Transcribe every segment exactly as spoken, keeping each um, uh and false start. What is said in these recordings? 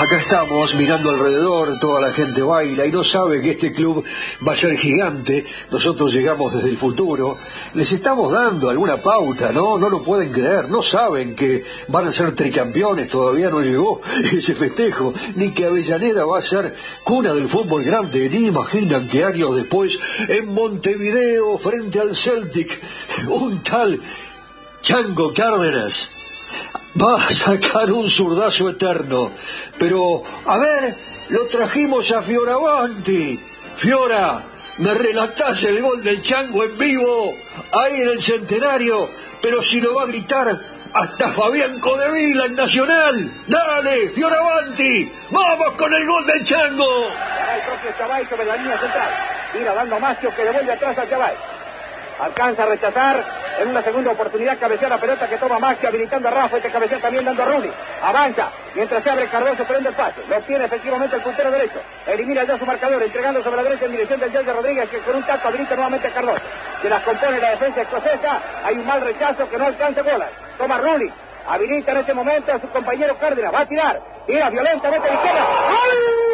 Acá estamos mirando alrededor, toda la gente baila y no sabe que este club va a ser gigante. Nosotros llegamos desde el futuro. Les estamos dando alguna pauta, ¿no? No lo pueden creer, no saben que van a ser tricampeones, todavía no llegó ese festejo, ni que Avellaneda va a ser cuna del fútbol grande, ni imaginan que años después, en Montevideo, frente al Celtic, un tal Chango Cárdenas va a sacar un zurdazo eterno. Pero, a ver, lo trajimos a Fioravanti. Fiora, me relatás el gol del Chango en vivo, ahí en el Centenario, pero si lo va a gritar hasta Fabián Codevila en Nacional. Dale, Fioravanti, vamos con el gol del Chango. El propio Chavay sobre la línea central. Mira dando Macio que devuelve atrás a Chavay. Alcanza a rechazar. En una segunda oportunidad cabecea la pelota que toma Maxi, habilitando a Rafa, y te cabecea también dando a Rulli. Avanza, mientras se abre Cardoso, prende el pase. Lo obtiene efectivamente el puntero derecho. Elimina ya su marcador, entregando sobre la derecha en dirección del Yaya Rodríguez, que con un tacto habilita nuevamente a Cardoso. Se las compone la defensa escocesa. Hay un mal rechazo que no alcanza bolas. Toma Rulli. Habilita en este momento a su compañero Cárdenas. Va a tirar. Tira violentamente a la izquierda. ¡Gol!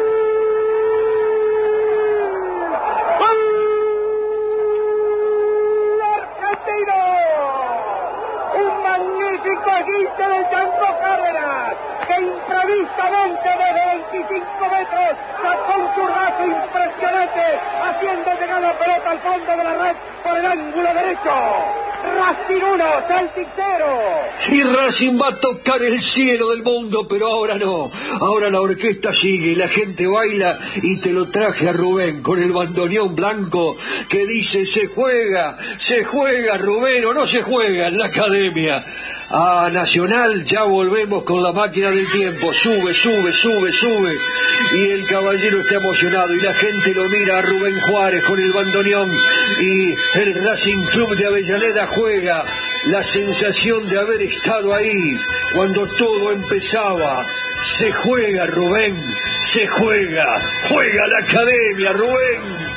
Esguince del Chango Cárdenas, que imprevisamente desde veinticinco metros sacó un zurdazo impresionante, haciendo llegar la pelota al fondo de la red por el ángulo derecho. Racing uno, Celtic cero. Y Racing va a tocar el cielo del mundo, pero ahora no. Ahora la orquesta sigue, la gente baila, y te lo traje a Rubén con el bandoneón blanco que dice: se juega, se juega, Rubén, o no se juega en la academia. A Nacional ya volvemos con la máquina del tiempo. Sube, sube, sube, sube. Y el caballero está emocionado y la gente lo mira a Rubén Juárez con el bandoneón. Y el Racing Club de Avellaneda juega la sensación de haber estado ahí cuando todo empezaba. Se juega, Rubén, se juega. Juega la academia, Rubén.